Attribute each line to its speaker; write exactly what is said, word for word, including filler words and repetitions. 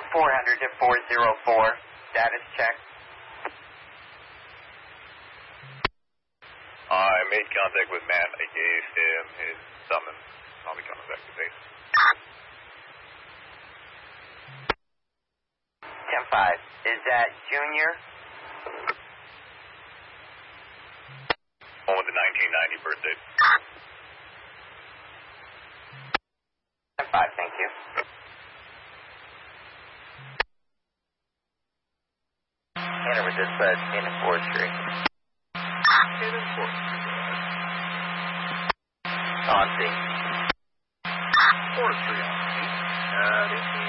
Speaker 1: four hundred to four oh four. Status check.
Speaker 2: I made contact with Matt. I gave him his summons. I'll be coming back to base.
Speaker 1: ten five. Is that Junior?
Speaker 2: On with the nineteen ninety birthday.
Speaker 1: ten five, thank you. Hanover dispatch, Cannon Forestry.
Speaker 2: Cannon Forestry.
Speaker 1: On scene.
Speaker 2: Forestry on scene. Uh,